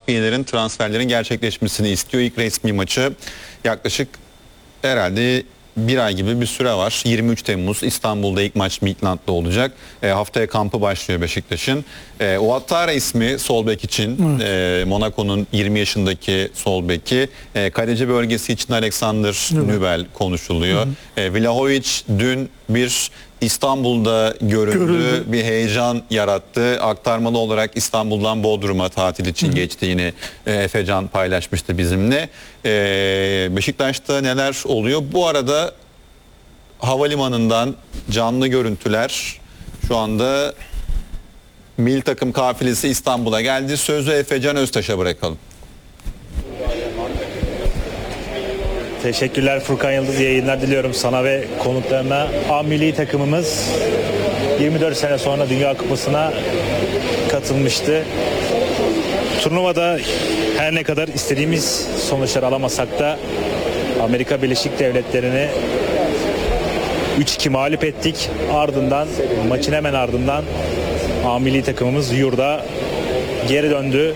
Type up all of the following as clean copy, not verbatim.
takviyelerin, transferlerin gerçekleşmesini istiyor. İlk resmi maçı yaklaşık herhalde bir ay gibi bir süre var. 23 Temmuz İstanbul'da ilk maç Midland'da olacak. Haftaya kampı başlıyor Beşiktaş'ın. Ouattara ismi sol bek için. Monaco'nun 20 yaşındaki sol beki. Kaleci bölgesi için Alexander Nübel konuşuluyor. Vlahovic dün bir İstanbul'da görüldü, bir heyecan yarattı. Aktarmalı olarak İstanbul'dan Bodrum'a tatil için geçtiğini Efecan paylaşmıştı bizimle. Beşiktaş'ta neler oluyor? Bu arada havalimanından canlı görüntüler, şu anda milli takım kafilesi İstanbul'a geldi. Sözü Efecan Öztaş'a bırakalım. Teşekkürler Furkan Yıldız, yayınlar diliyorum sana ve konuklarına. A milli takımımız 24 sene sonra Dünya Kupası'na katılmıştı. Turnuvada her ne kadar istediğimiz sonuçlar alamasak da Amerika Birleşik Devletleri'ni 3-2 mağlup ettik. Ardından, maçın hemen ardından A milli takımımız yurda geri döndü.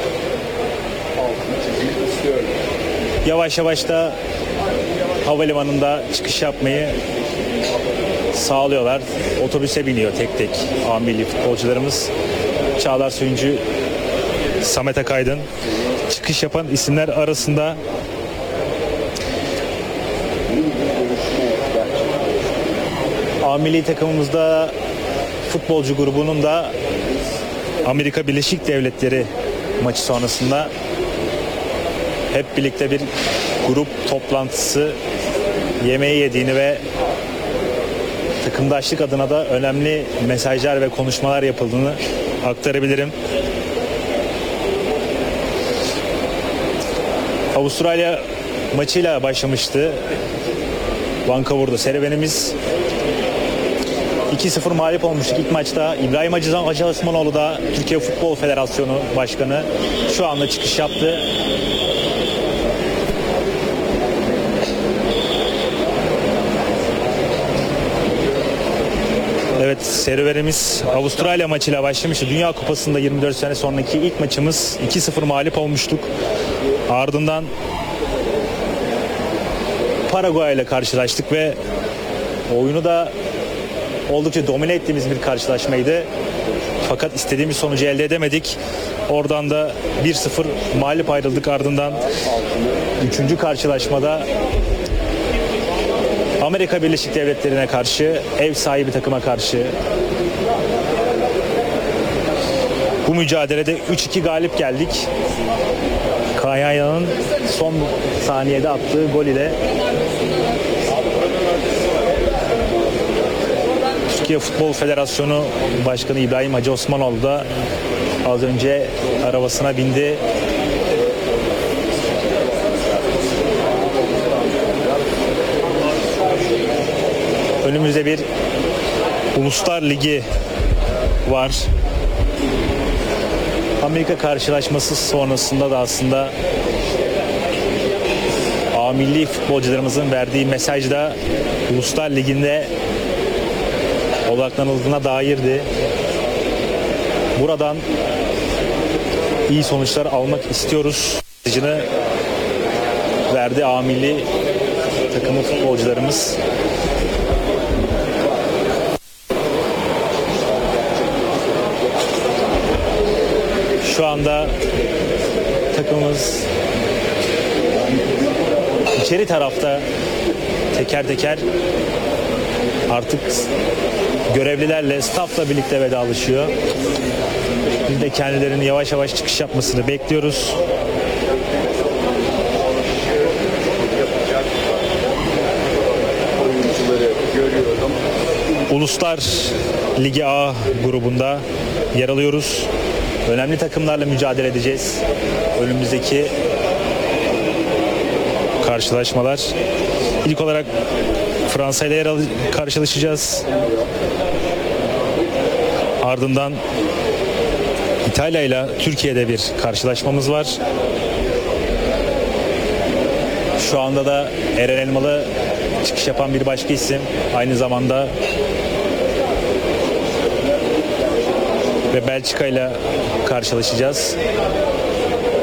Yavaş yavaş da havalimanında çıkış yapmayı sağlıyorlar. Otobüse biniyor tek tek A milli futbolcularımız. Çağlar Söyüncü, Samet Akaydın çıkış yapan isimler arasında. A milli takımımızda futbolcu grubunun da Amerika Birleşik Devletleri maçı sonrasında hep birlikte bir grup toplantısı yemeği yediğini ve takımdaşlık adına da önemli mesajlar ve konuşmalar yapıldığını aktarabilirim. Avustralya maçıyla başlamıştı Vancouver'da serüvenimiz. 2-0 mağlup olmuştuk ilk maçta. İbrahim Hacı Osmanoğlu da Türkiye Futbol Federasyonu Başkanı şu anda çıkış yaptı. Evet, serüvenimiz Avustralya maçıyla başlamıştı. Dünya Kupası'nda 24 sene sonraki ilk maçımız 2-0 mağlup olmuştuk. Ardından Paraguay ile karşılaştık ve oyunu da oldukça domine ettiğimiz bir karşılaşmaydı. Fakat istediğimiz sonucu elde edemedik. Oradan da 1-0 mağlup ayrıldık. Ardından 3. karşılaşmada Amerika Birleşik Devletleri'ne karşı, ev sahibi takıma karşı bu mücadelede 3-2 galip geldik. Kaya'nın son saniyede attığı gol ile Türkiye Futbol Federasyonu Başkanı İbrahim Hacı Osmanoğlu da az önce arabasına bindi. Önümüzde bir Uluslar Ligi var. Amerika karşılaşması sonrasında da aslında A milli futbolcularımızın verdiği mesaj da Uluslar Ligi'nde odaklanıldığına dairdi. Buradan iyi sonuçlar almak istiyoruz mesajını verdi A milli takımı futbolcularımız. Şu anda takımımız içeri tarafta teker teker artık görevlilerle, staffla birlikte vedalaşıyor. Biz de kendilerinin yavaş yavaş çıkış yapmasını bekliyoruz. Uluslar Ligi A grubunda yer alıyoruz. Önemli takımlarla mücadele edeceğiz. Önümüzdeki karşılaşmalar. İlk olarak Fransa ile karşılaşacağız. Ardından İtalya ile Türkiye'de bir karşılaşmamız var. Şu anda da Eren Elmalı çıkış yapan bir başka isim. Aynı zamanda ve Belçika ile karşılaşacağız.